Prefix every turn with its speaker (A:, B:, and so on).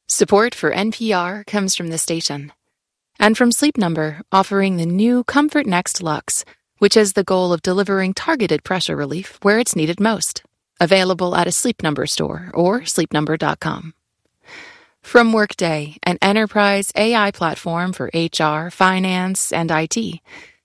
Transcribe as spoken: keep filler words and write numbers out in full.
A: Support for N P R comes from the station. And from Sleep Number, offering the new Comfort Next Luxe, which has the goal of delivering targeted pressure relief where it's needed most. Available at a Sleep Number store or sleep number dot com. From Workday, an enterprise A I platform for H R, finance, and I T,